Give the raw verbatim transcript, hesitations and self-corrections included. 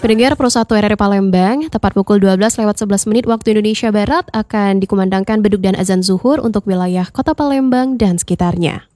Pendengar Pro satu R R I Palembang, tepat pukul dua belas lewat sebelas menit waktu Indonesia Barat akan dikumandangkan beduk dan azan zuhur untuk wilayah Kota Palembang dan sekitarnya.